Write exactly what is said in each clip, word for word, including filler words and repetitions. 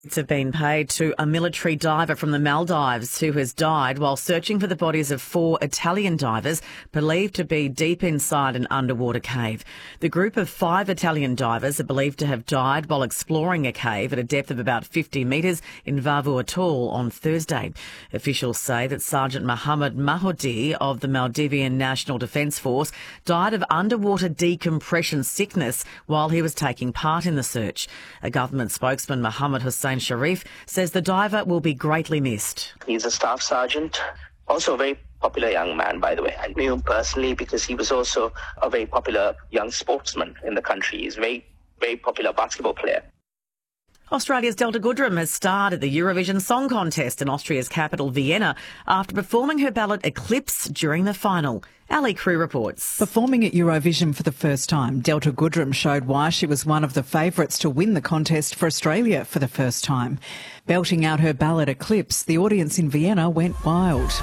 Have been paid to a military diver from the Maldives who has died while searching for the bodies of four Italian divers believed to be deep inside an underwater cave. The group of five Italian divers are believed to have died while exploring a cave at a depth of about fifty metres in Vavu Atoll on Thursday. Officials say that Sergeant Mohammed Mahoudi of the Maldivian National Defence Force died of underwater decompression sickness while he was taking part in the search. A government spokesman, Mohammed Hussein Sharif, says the diver will be greatly missed. He's a staff sergeant, also a very popular young man, by the way. I knew him personally because he was also a very popular young sportsman in the country. He's a very, very popular basketball player. Australia's Delta Goodrem has starred at the Eurovision Song Contest in Austria's capital, Vienna, after performing her ballad Eclipse during the final. Ali Crew reports. Performing at Eurovision for the first time, Delta Goodrem showed why she was one of the favourites to win the contest for Australia for the first time. Belting out her ballad Eclipse, the audience in Vienna went wild.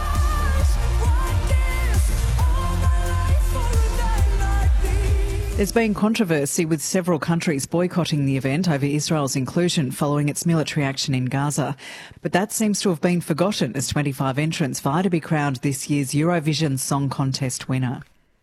There's been controversy with several countries boycotting the event over Israel's inclusion following its military action in Gaza. But that seems to have been forgotten as twenty-five entrants vie to be crowned this year's Eurovision Song Contest winner.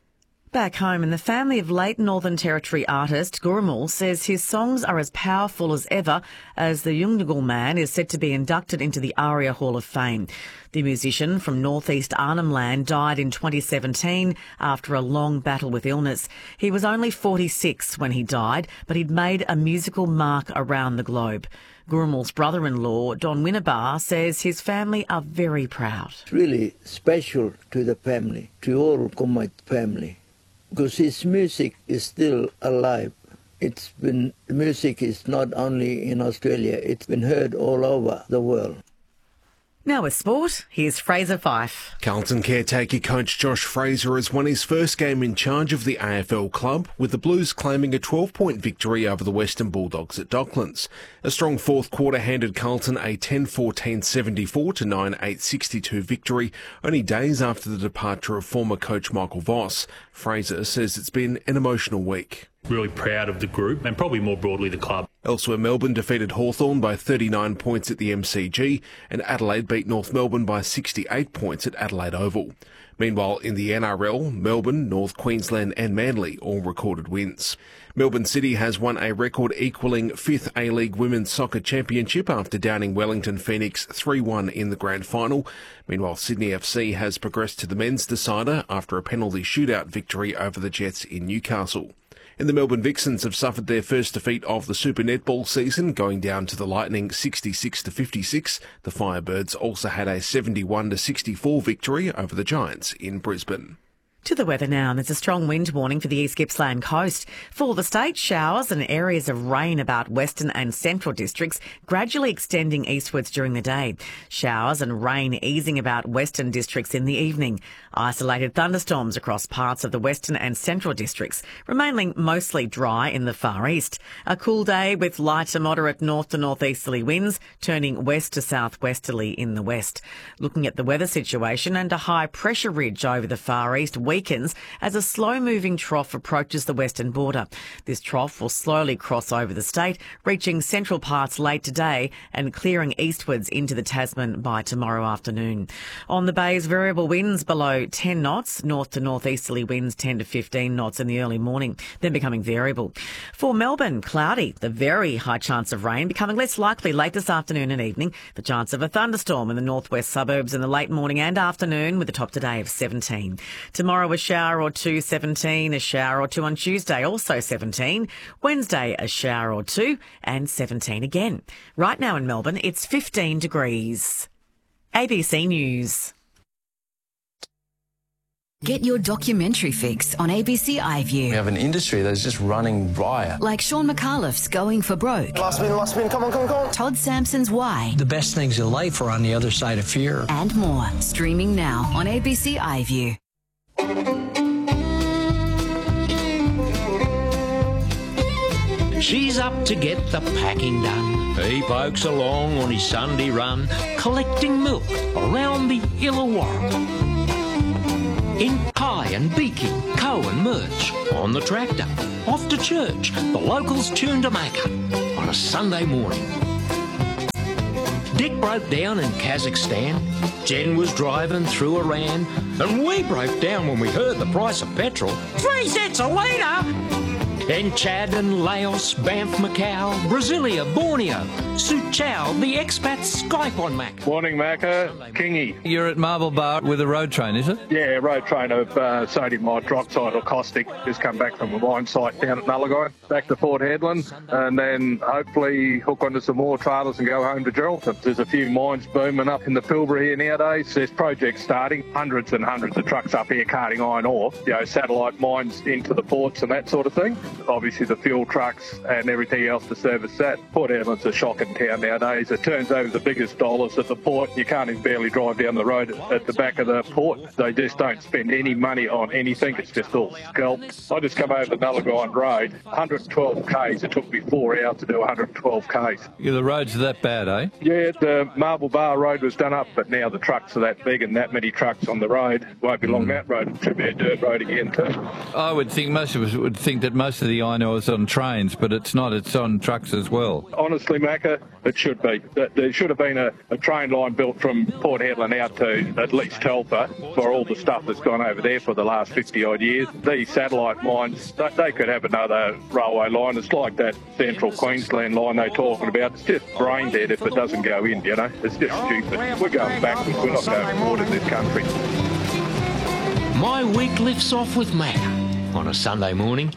Back home, and the family of late Northern Territory artist Gurrumul says his songs are as powerful as ever, as the Yolngu man is set to be inducted into the ARIA Hall of Fame. The musician from northeast Arnhem Land died in twenty seventeen after a long battle with illness. He was only forty-six when he died, but he'd made a musical mark around the globe. Gurrumul's brother-in-law, Don Winnabar, says his family are very proud. It's really special to the family, to all Kumait family, because his music is still alive. It's been, music is not only in Australia, it's been heard all over the world. Now with sport, here's Fraser Fife. Carlton caretaker coach Josh Fraser has won his first game in charge of the A F L club, with the Blues claiming a twelve-point victory over the Western Bulldogs at Docklands. A strong fourth quarter handed Carlton a ten fourteen seventy-four to nine eight sixty-two victory, only days after the departure of former coach Michael Voss. Fraser says it's been an emotional week. Really proud of the group and probably more broadly the club. Elsewhere, Melbourne defeated Hawthorn by thirty-nine points at the M C G, and Adelaide beat North Melbourne by sixty-eight points at Adelaide Oval. Meanwhile, in the N R L, Melbourne, North Queensland and Manly all recorded wins. Melbourne City has won a record equalling fifth A-League Women's Soccer Championship after downing Wellington Phoenix three one in the grand final. Meanwhile, Sydney F C has progressed to the men's decider after a penalty shootout victory over the Jets in Newcastle. And the Melbourne Vixens have suffered their first defeat of the Super Netball season, going down to the Lightning sixty-six to fifty-six. The Firebirds also had a seventy-one to sixty-four victory over the Giants in Brisbane. To the weather now, and there's a strong wind warning for the East Gippsland coast. For the state, showers and areas of rain about western and central districts, gradually extending eastwards during the day. Showers and rain easing about western districts in the evening. Isolated thunderstorms across parts of the western and central districts, remaining mostly dry in the far east. A cool day with light to moderate north to northeasterly winds, turning west to southwesterly in the west. Looking at the weather situation, and a high pressure ridge over the far east weakens as a slow-moving trough approaches the western border. This trough will slowly cross over the state, reaching central parts late today and clearing eastwards into the Tasman by tomorrow afternoon. On the bays, variable winds below ten knots, north to northeasterly winds ten to fifteen knots in the early morning, then becoming variable. For Melbourne, cloudy, the very high chance of rain becoming less likely late this afternoon and evening. The chance of a thunderstorm in the northwest suburbs in the late morning and afternoon, with a top today of seventeen. Tomorrow, a shower or two, seventeen. A shower or two on Tuesday, also seventeen. Wednesday, a shower or two, and seventeen again. Right now in Melbourne, it's fifteen degrees. A B C News. Get your documentary fix on A B C iView. We have an industry that's just running riot. Like Sean McAuliffe's Going for Broke. Last spin, last spin, come on, come on, come on. Todd Sampson's Why. The best things in life are on the other side of fear. And more. Streaming now on A B C iView. She's up to get the packing done. He pokes along on his Sunday run, collecting milk around the Illawarra. In pie and beaky, co and merch, on the tractor, off to church, the locals tune to Macca on a Sunday morning. Dick broke down in Kazakhstan. Jen was driving through Iran. And we broke down when we heard the price of petrol. Three cents a litre! In Chad and Laos, Banff, Macau, Brasilia, Borneo, Suchow, the expats Skype on Mac. Morning, Macca. Kingy. You're at Marble Bar with a road train, is it? Yeah, road train of uh, sodium hydroxide or caustic. Just come back from a mine site down at Nullagine, back to Port Hedland, and then hopefully hook onto some more trailers and go home to Geraldton. There's a few mines booming up in the Pilbara here nowadays. There's projects starting, hundreds and hundreds of trucks up here carting iron ore, you know, satellite mines into the ports and that sort of thing. Obviously the fuel trucks and everything else to service that. Port Hedland's a shocking town nowadays. It turns over the biggest dollars at the port. You can't even barely drive down the road at the back of the port. They just don't spend any money on anything. It's just all scalp. I just come over the Nullagine Road, one hundred twelve kays. It took me four hours to do one hundred twelve kays. Yeah, the roads are that bad, eh? Yeah, the Marble Bar Road was done up, but now the trucks are that big and that many trucks on the road. Won't be long mm. that road. It should be a dirt road again too. I would think most of us would think that most of the iron ore is on trains, but it's not. It's on trucks as well. Honestly, Macca, it should be. There should have been a, a train line built from Port Hedland out to at least Telfer for all the stuff that's gone over there for the last fifty odd years. These satellite mines, they, they could have another railway line. It's like that central Queensland line they're talking about. It's just brain dead if it doesn't go in, you know. It's just stupid. We're going backwards. We're not going forward in this country. My week lifts off with Mac on a Sunday morning.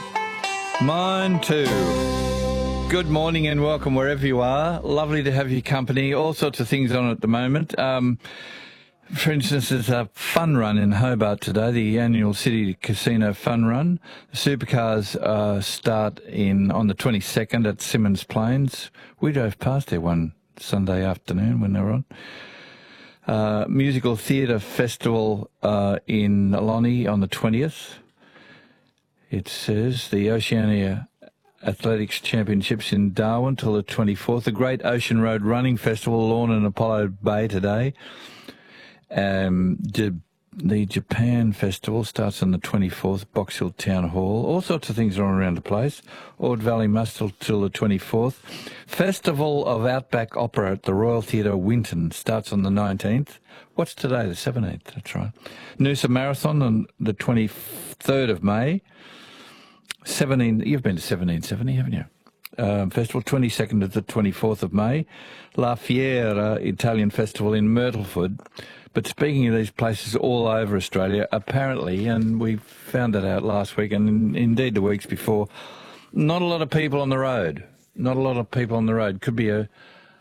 Mine too. Good morning and welcome wherever you are. Lovely to have your company. All sorts of things on at the moment. Um, for instance, there's a fun run in Hobart today, the annual City Casino Fun Run. The supercars uh, start in on the twenty-second at Symonds Plains. We drove past there one Sunday afternoon when they were on. Uh, musical Theatre Festival uh, in Lonnie on the twentieth. It says the Oceania Athletics Championships in Darwin till the twenty-fourth. The Great Ocean Road Running Festival, Lawn and Apollo Bay today. Um, the, the Japan Festival starts on the twenty-fourth, Box Hill Town Hall. All sorts of things are on around the place. Ord Valley Muster till the twenty-fourth. Festival of Outback Opera at the Royal Theatre Winton starts on the nineteenth. What's today? The seventeenth, that's right. Noosa Marathon on the twenty-third of May. seventeen, you've been to seventeen seventy, haven't you? Um, festival, twenty-second to the twenty-fourth of May. La Fiera Italian Festival in Myrtleford. But speaking of these places all over Australia, apparently, and we found that out last week, and in, indeed the weeks before, not a lot of people on the road. Not a lot of people on the road. Could be a,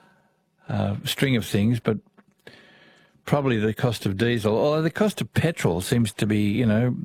a string of things, but probably the cost of diesel. Although the cost of petrol seems to be, you know,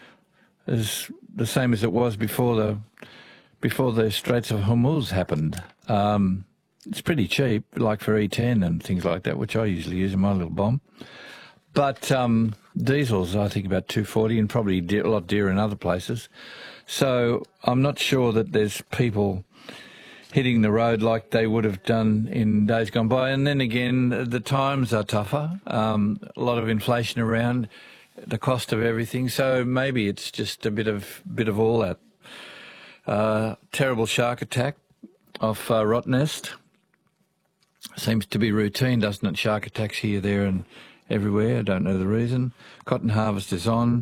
as the same as it was before the before the Straits of Hormuz happened. Um, it's pretty cheap, like for E ten and things like that, which I usually use in my little bomb. But um, diesel's, I think, about two forty and probably de- a lot dearer in other places. So I'm not sure that there's people hitting the road like they would have done in days gone by. And then again, the times are tougher. Um, a lot of inflation around, the cost of everything. So maybe it's just a bit of bit of all that. Uh, terrible shark attack off uh, Rottnest. Seems to be routine, doesn't it? Shark attacks here, there and everywhere. I don't know the reason. Cotton harvest is on.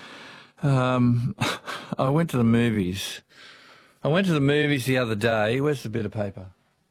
Um, I went to the movies. I went to the movies the other day. Where's the bit of paper?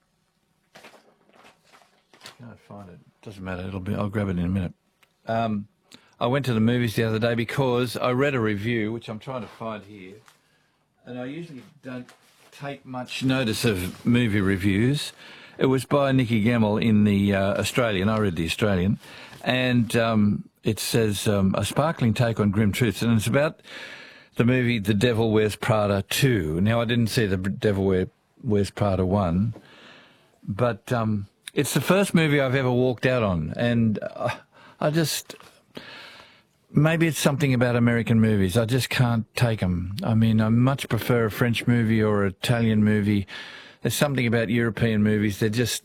Can't find it. Doesn't matter. It'll be. I'll grab it in a minute. Um, I went to the movies the other day because I read a review, which I'm trying to find here, and I usually don't take much notice of movie reviews. It was by Nicky Gamble in the uh, Australian. I read the Australian, and um, it says um, a sparkling take on grim truths, and it's about the movie The Devil Wears Prada two. Now, I didn't see The Devil Wears Prada one, but um, it's the first movie I've ever walked out on, and uh, I just... Maybe it's something about American movies. I just can't take them. I mean, I much prefer a French movie or an Italian movie. There's something about European movies. They're just...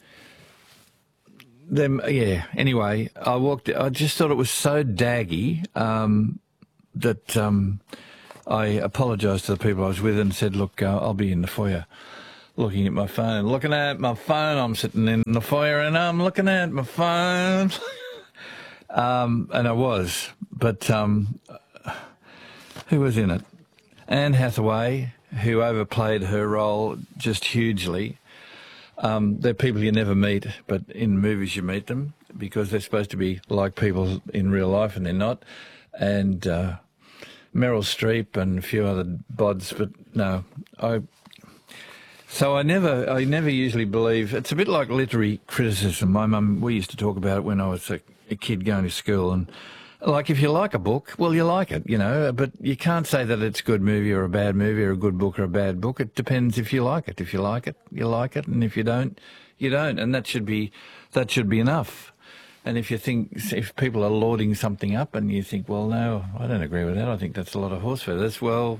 Them, yeah. Anyway, I walked... I just thought it was so daggy um, that um, I apologised to the people I was with and said, look, uh, I'll be in the foyer. looking at my phone. Looking at my phone, I'm sitting in the fire and I'm looking at my phone. um, and I was, but um, who was in it? Anne Hathaway, who overplayed her role just hugely. Um, they're people you never meet, but in movies you meet them because they're supposed to be like people in real life and they're not. And uh, Meryl Streep and a few other bods, but no, I. So I never, I never usually believe. It's a bit like literary criticism. My mum, we used to talk about it when I was a, a kid going to school, and like if you like a book, well, you like it, you know. But you can't say that it's a good movie or a bad movie or a good book or a bad book. It depends if you like it. If you like it, you like it, and if you don't, you don't. And that should be, that should be enough. And if you think, if people are lauding something up and you think, well, no, I don't agree with that, I think that's a lot of horse feathers, well,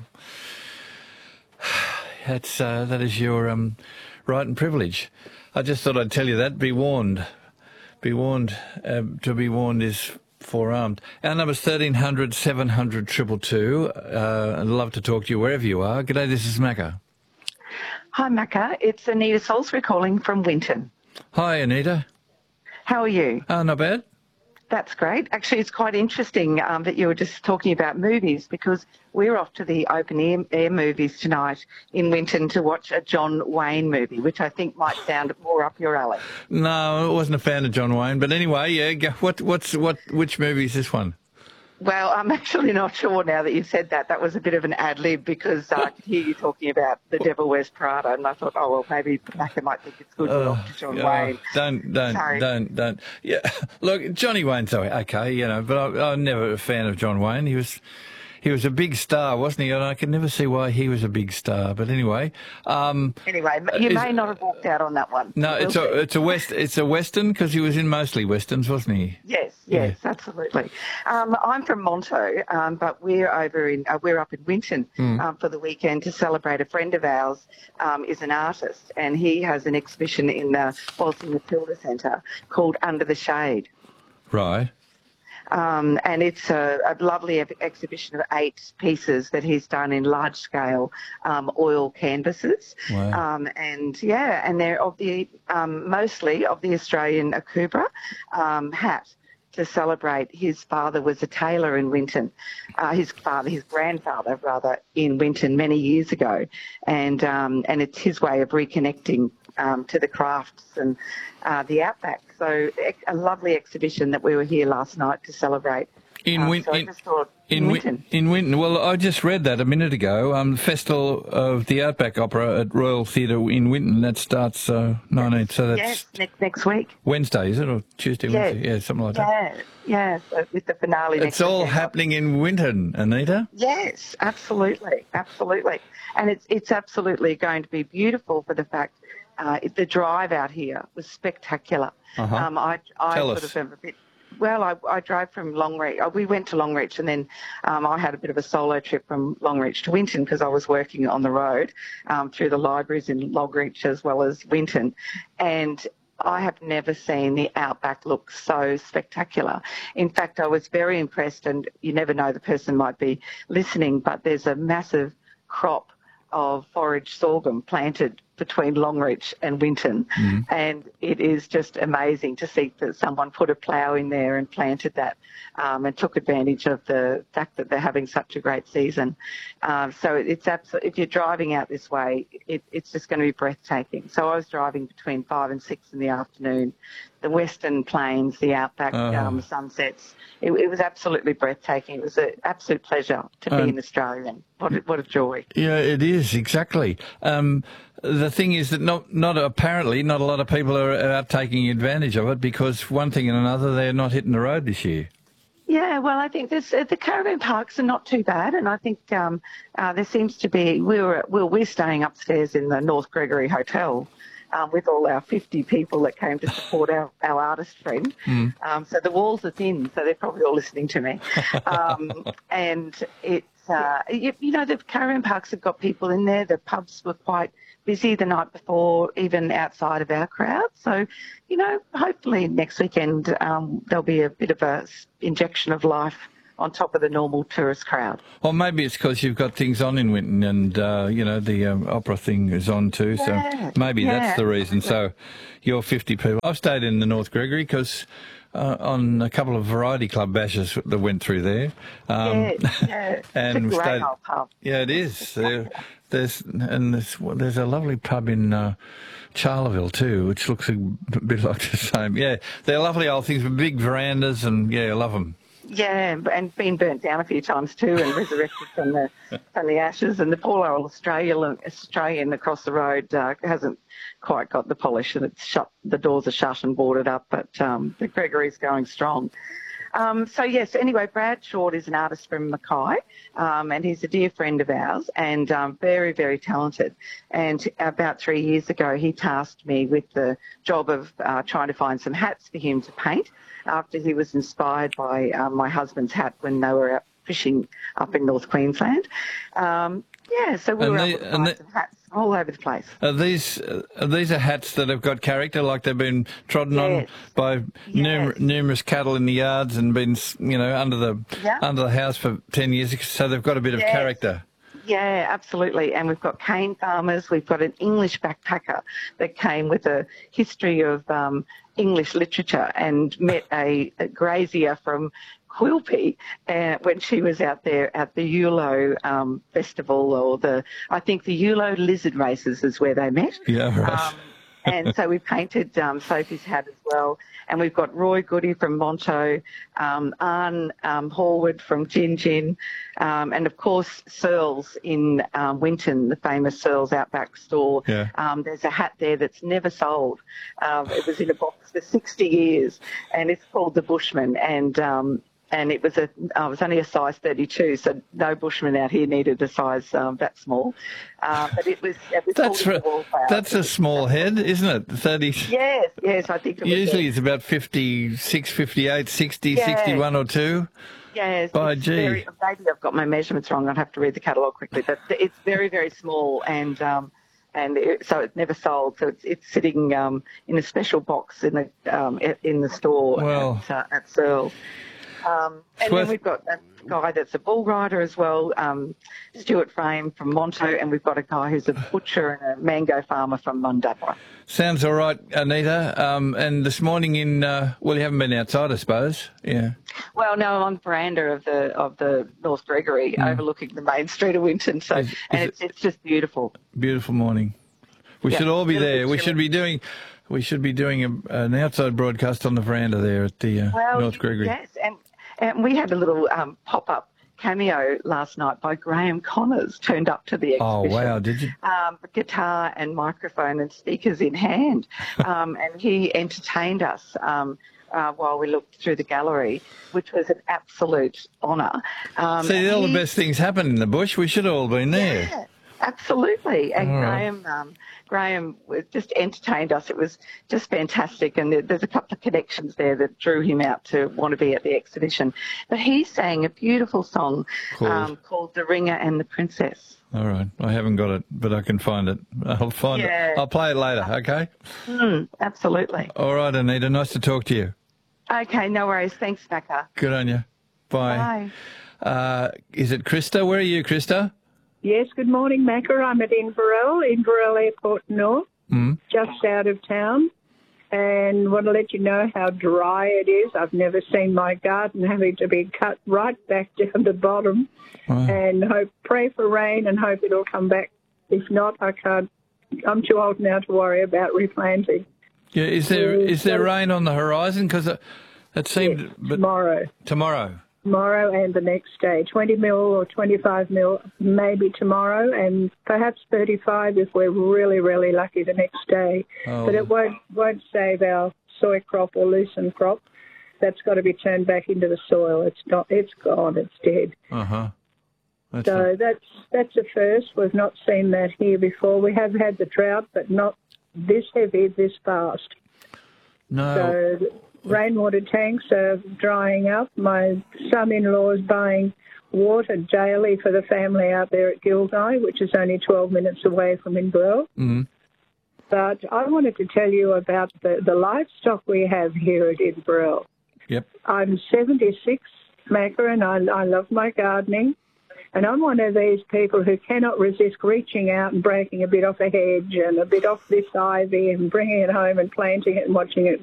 that's, uh, that is your um, right and privilege. I just thought I'd tell you that. Be warned. Be warned. Uh, to be warned is forearmed. Our number's thirteen hundred, seven hundred, two two two. Uh, I'd love to talk to you wherever you are. G'day, this is Macca. Hi, Macca. It's Anita Salisbury calling from Winton. Hi, Anita. How are you? Oh, not bad. That's great. Actually, it's quite interesting um, that you were just talking about movies because we're off to the open air, air movies tonight in Winton to watch a John Wayne movie, which I think might sound more up your alley. No, I wasn't a fan of John Wayne, but anyway, yeah. Go, what, what's what? Which movie is this one? Well, I'm actually not sure now that you've said that. That was a bit of an ad lib because uh, I could hear you talking about The Devil Wears Prada, and I thought, oh well, maybe Macca might think it's good to talk to John uh, Wayne. Don't, don't, Sorry. don't, don't. Yeah, look, Johnny Wayne's okay, you know, but I, I'm never a fan of John Wayne. He was. He was a big star, wasn't he? And I could never see why he was a big star. But anyway, um, anyway, you may not have walked out on that one. No, it's a it's a west it's a western because he was in mostly westerns, wasn't he? Yes, yes, yeah. Absolutely. Um, I'm from Monto, um, but we're over in uh, we're up in Winton mm. um, for the weekend to celebrate. A friend of ours um, is an artist, and he has an exhibition in the Waltzing Matilda Centre called Under the Shade. Right. Um, and it's a, a lovely ex- exhibition of eight pieces that he's done in large-scale um, oil canvases. Wow. Um, and, yeah, and they're of the um, mostly of the Australian Akubra um, hat to celebrate. His father was a tailor in Winton, uh, his father, his grandfather, rather, in Winton many years ago. And, um, and it's his way of reconnecting Um, to the crafts and uh, the outback. So a lovely exhibition that we were here last night to celebrate. In, um, Win- so in, in, in Winton. In Winton. Well, I just read that a minute ago. Um, the Festival of the Outback Opera at Royal Theatre in Winton. That starts uh, nineteenth. So that's yes, next next week. Wednesday, is it, or Tuesday? Yes. Wednesday? Yeah, something like yeah, that. Yeah, so with the finale. It's next all weekend. happening in Winton, Anita. Yes, absolutely, absolutely, and it's it's absolutely going to be beautiful for the fact. Uh, the drive out here was spectacular. Uh-huh. Um, I, I Tell sort us. of am a bit. Well, I, I drove from Longreach. We went to Longreach, and then um, I had a bit of a solo trip from Longreach to Winton because I was working on the road um, through the libraries in Longreach as well as Winton, and I have never seen the outback look so spectacular. In fact, I was very impressed, and you never know, the person might be listening, but there's a massive crop of forage sorghum planted between Longreach and Winton, mm-hmm. and it is just amazing to see that someone put a plough in there and planted that um, and took advantage of the fact that they're having such a great season. Um, so it's absolutely, if you're driving out this way, it, it's just going to be breathtaking. So I was driving between five and six in the afternoon, the Western Plains, the outback oh. um, sunsets. It, it was absolutely breathtaking. It was an absolute pleasure to be um, in Australia. And what a, what a joy. Yeah, it is, exactly. Um, the thing is that not, not apparently not a lot of people are out taking advantage of it because one thing and another, they're not hitting the road this year. Yeah, well, I think there's, uh, the caravan parks are not too bad, and I think um, uh, there seems to be. We were well, we're staying upstairs in the North Gregory Hotel um, with all our fifty people that came to support our, our artist friend. Mm. Um, so the walls are thin, so they're probably all listening to me. Um, and it's uh, you, you know the caravan parks have got people in there. The pubs were quite busy the night before, even outside of our crowd. So, you know, hopefully next weekend um, there'll be a bit of a injection of life on top of the normal tourist crowd. Well, maybe it's because you've got things on in Winton and, uh, you know, the um, opera thing is on too. Yeah, so maybe yeah, that's the reason. absolutely. So you're fifty people. I've stayed in the North Gregory because uh, on a couple of variety club bashes that went through there. Um, yeah, yeah. and it's a great stayed, old pub. Yeah, it is. There, there's and there's, well, there's a lovely pub in uh, Charleville too, which looks a bit like the same. Yeah, they're lovely old things with big verandas, and yeah, I love them. Yeah, and been burnt down a few times too, and resurrected from the from the ashes. And the poor old Australian Australian across the road uh, hasn't quite got the polish, and it's shut. The doors are shut and boarded up, but um, the Gregory's going strong. Um, so yes, anyway, Brad Short is an artist from Mackay, um, and he's a dear friend of ours, and um, very, very talented. And about three years ago, he tasked me with the job of uh, trying to find some hats for him to paint, after he was inspired by um, my husband's hat when they were out fishing up in North Queensland. Um, yeah, so we And were they- able to and find they- some hats all over the place. Are these uh, these are hats that have got character, like they've been trodden on Yes. by numer- numerous cattle in the yards and been, you know, under the Yeah. under the house for ten years, so they've got a bit of Yes. character. Yeah, absolutely. And we've got cane farmers. We've got an English backpacker that came with a history of um, English literature and met a, a grazier from Quilpie uh, when she was out there at the Yulo um, festival, or the, I think the Yulo lizard races is where they met. Yeah, right. Um, and so we painted um, Sophie's hat as well. And we've got Roy Goody from Monto, um, Arne um, Horwood from Gin Gin, um, and of course Searles in um, Winton, the famous Searles Outback store. Yeah. Um, there's a hat there that's never sold. Um, it was in a box for sixty years, and it's called the Bushman. And um, and it was a, uh, it was only a size thirty-two, so no bushman out here needed a size um, that small. Uh, but it was, it was That's called re- the Wallflower. that's a small head, isn't it? Thirty. Yes, yes, I think it was. Usually it's about fifty-six, fifty-eight, sixty, Yeah. sixty-one or two. Yes, By it's gee. very, maybe I've got my measurements wrong. I'd have to read the catalogue quickly, but it's very, very small, and um, and it, so it's never sold. So it's it's sitting um, in a special box in the um, in the store Well. at, uh, at Searles. Um, and worth- then we've got a guy that's a bull rider as well, um, Stuart Frame from Monto, and we've got a guy who's a butcher and a mango farmer from Mundappa. Sounds all right, Anita. Um, and this morning in, uh, well, you haven't been outside, I suppose. Yeah. Well, no, I'm on the veranda of the of the North Gregory, overlooking the main street of Winton. So, Is- is and it- it's it's just beautiful. Beautiful morning. We Yeah, should all be beautiful there. We chilly. should be doing, we should be doing a, an outside broadcast on the veranda there at the uh, Well, North Gregory. yes, and and we had a little um, pop up cameo last night by Graham Connors, turned up to the Oh exhibition. wow! Did you? Um, guitar and microphone and speakers in hand, um, and he entertained us um, uh, while we looked through the gallery, which was an absolute honour. Um, See, all he- the best things happen in the bush. We should have all been there. Yeah, absolutely. And All right. Graham, um, Graham was just entertained us. It was just fantastic. And there, there's a couple of connections there that drew him out to want to be at the exhibition. But he sang a beautiful song Called? um, called The Ringer and the Princess. All right. I haven't got it, but I can find it. I'll find Yeah. it. I'll play it later. Okay. Mm, absolutely. All right, Anita. Nice to talk to you. Okay, no worries. Thanks, Macca. Good on you. Bye. Bye. Uh, is it Krista? Where are you, Krista? Yes, good morning, Macca. I'm at Inverell, Inverell Airport North, Mm. just out of town, and want to let you know how dry it is. I've never seen my garden having to be cut right back down to bottom, Wow. and hope, pray for rain and hope it'll come back. If not, I can't. I'm too old now to worry about replanting. Yeah. Is there Mm, is there so- rain on the horizon? Because it, it seemed. but Tomorrow. Tomorrow. Tomorrow and the next day, twenty mil or twenty-five mil, maybe tomorrow, and perhaps thirty-five if we're really, really lucky the next day. Oh. But it won't won't save our soy crop or lucerne crop. That's got to be turned back into the soil. It's not. It's gone. It's dead. Uh huh. That's So a- that's that's a first. We've not seen that here before. We have had the drought, but not this heavy, this fast. no. So the rainwater tanks are drying up. My son-in-law is buying water daily for the family out there at Gilgai, which is only twelve minutes away from Inverell. Mm. But I wanted to tell you about the, the livestock we have here at Inverell. Yep. I'm seventy-six, Macca, and I, I love my gardening. And I'm one of these people who cannot resist reaching out and breaking a bit off a hedge and a bit off this ivy and bringing it home and planting it and watching it